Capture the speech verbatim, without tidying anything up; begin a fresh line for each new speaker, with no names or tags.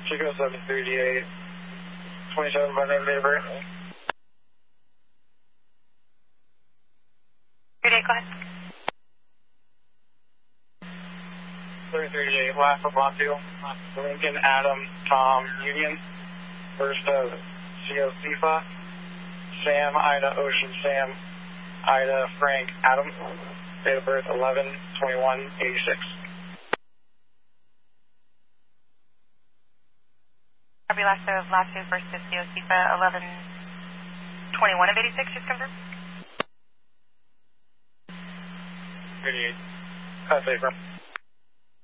Chico seven thirty-eight, twenty-seven by name, date of birth.
Your date, go ahead.
seven thirty-eight, last of Lafayette, Lincoln, Adam, Tom, Union. First of C O Cifa, Sam, Ida, Ocean, Sam, Ida, Frank, Adam. Date of birth eleven twenty-one eighty-six.
Copy, last of Lafayette, first of C O Cifa, eleven twenty-one of eighty-six, just confirm.
thirty-eight. That's safer.